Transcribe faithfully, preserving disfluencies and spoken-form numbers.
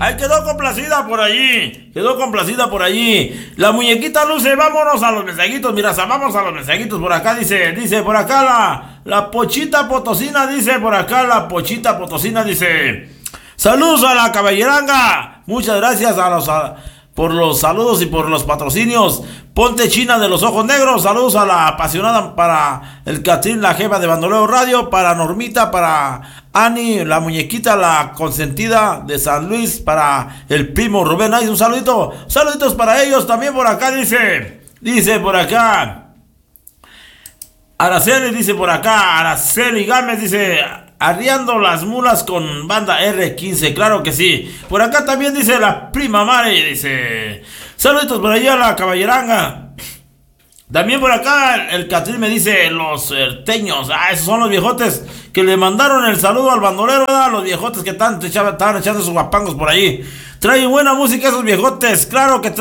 Ahí quedó complacida por allí. Quedó complacida por allí. La muñequita Luce, vámonos a los mensajitos. Mira, vamos a los mensajitos por acá. Dice, dice por acá la, la Pochita Potosina. Dice por acá la Pochita Potosina. Dice, saludos a la caballeranga. Muchas gracias a los... A, por los saludos y por los patrocinios. Ponte China de los Ojos Negros. Saludos a la apasionada, para el Catrín, la jefa de Bandolero Radio, para Normita, para Ani, la muñequita, la consentida de San Luis, para el primo Rubén. Ay, un saludito, saluditos para ellos también por acá. Dice, dice por acá Araceli, dice por acá Araceli Gámez, dice, arriando las mulas con banda erre quince, claro que sí. Por acá también dice la prima Mari, dice, saluditos por allá a la caballeranga. También por acá el Catrín me dice, los erteños, ah, esos son los viejotes que le mandaron el saludo al bandolero, ¿verdad? Los viejotes que están, estaban echando sus guapangos por ahí. Traen buena música esos viejotes, claro que traen.